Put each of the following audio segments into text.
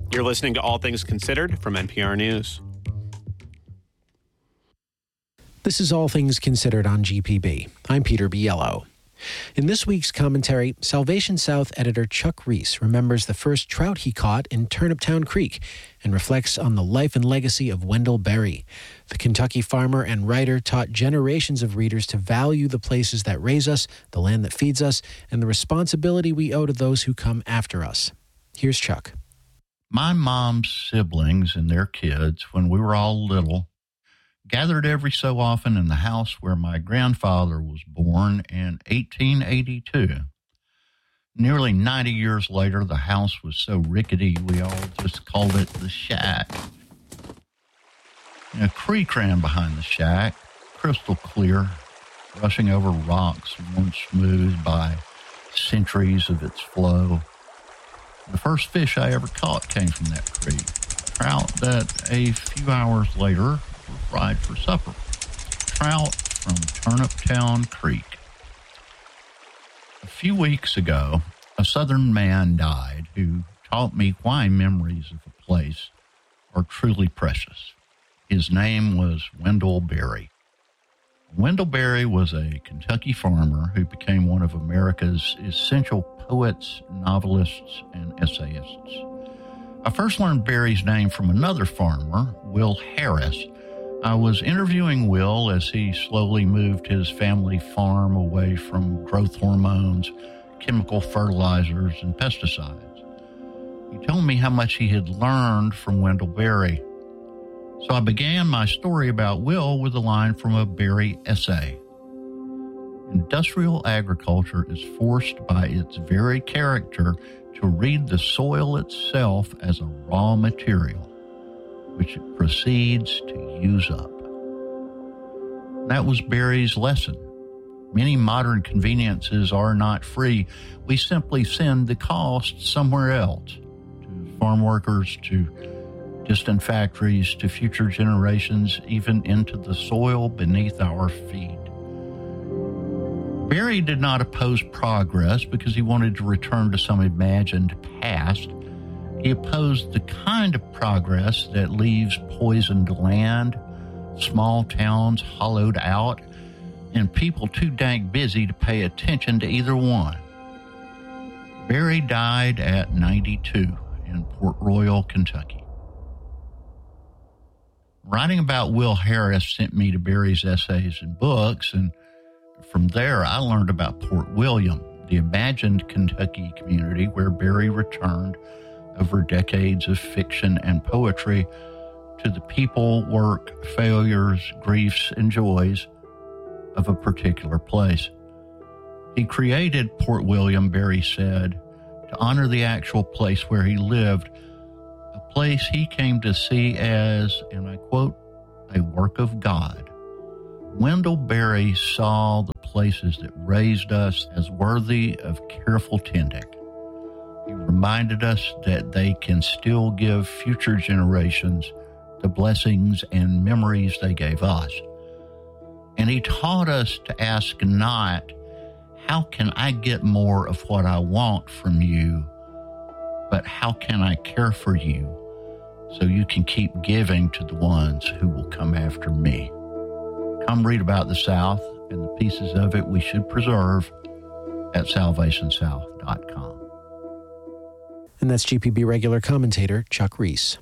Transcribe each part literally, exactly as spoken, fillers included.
You're listening to All Things Considered from N P R News. This is All Things Considered on G P B. I'm Peter Biello. In this week's commentary, Salvation South editor Chuck Reese remembers the first trout he caught in Turniptown Creek and reflects on the life and legacy of Wendell Berry. The Kentucky farmer and writer taught generations of readers to value the places that raise us, the land that feeds us, and the responsibility we owe to those who come after us. Here's Chuck. My mom's siblings and their kids, when we were all little, gathered every so often in the house where my grandfather was born in eighteen eighty-two. Nearly ninety years later, the house was so rickety we all just called it the shack. A creek ran behind the shack, crystal clear, rushing over rocks once smoothed by centuries of its flow. The first fish I ever caught came from that creek, trout that a few hours later were fried for supper. Trout from Turniptown Creek. A few weeks ago, a Southern man died who taught me why memories of a place are truly precious. His name was Wendell Berry. Wendell Berry was a Kentucky farmer who became one of America's essential poets, novelists, and essayists. I first learned Berry's name from another farmer, Will Harris. I was interviewing Will as he slowly moved his family farm away from growth hormones, chemical fertilizers, and pesticides. He told me how much he had learned from Wendell Berry. So I began my story about Will with a line from a Berry essay. Industrial agriculture is forced by its very character to read the soil itself as a raw material, which it proceeds to use up. That was Berry's lesson. Many modern conveniences are not free. We simply send the cost somewhere else, to farm workers, to distant factories, to future generations, even into the soil beneath our feet. Berry did not oppose progress because he wanted to return to some imagined past. He opposed the kind of progress that leaves poisoned land, small towns hollowed out, and people too dank busy to pay attention to either one. Berry died at ninety-two in Port Royal, Kentucky. Writing about Will Harris sent me to Berry's essays and books, and from there I learned about Port William, the imagined Kentucky community where Berry returned over decades of fiction and poetry to the people, work, failures, griefs, and joys of a particular place. He created Port William, Berry said, to honor the actual place where he lived, a place he came to see as, and I quote, a work of God. Wendell Berry saw the places that raised us as worthy of careful tending. He reminded us that they can still give future generations the blessings and memories they gave us. And he taught us to ask not, how can I get more of what I want from you, but how can I care for you so you can keep giving to the ones who will come after me. Come read about the South and the pieces of it we should preserve at salvation south dot com. And that's G P B regular commentator Chuck Reese.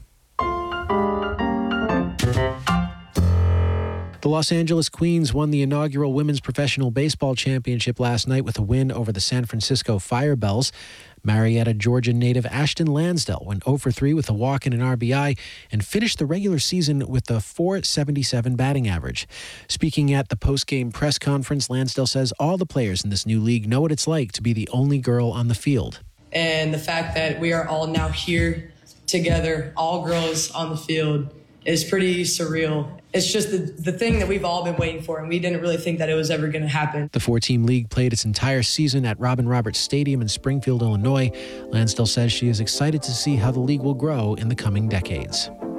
The Los Angeles Queens won the inaugural Women's Professional Baseball Championship last night with a win over the San Francisco Firebells. Marietta, Georgia native Ashton Lansdell went oh for three with a walk and an R B I and finished the regular season with a four seventy-seven batting average. Speaking at the post-game press conference, Lansdell says all the players in this new league know what it's like to be the only girl on the field. And the fact that we are all now here together, all girls on the field, is pretty surreal. It's just the, the thing that we've all been waiting for, and we didn't really think that it was ever going to happen. The four-team league played its entire season at Robin Roberts Stadium in Springfield, Illinois. Lansdell says she is excited to see how the league will grow in the coming decades.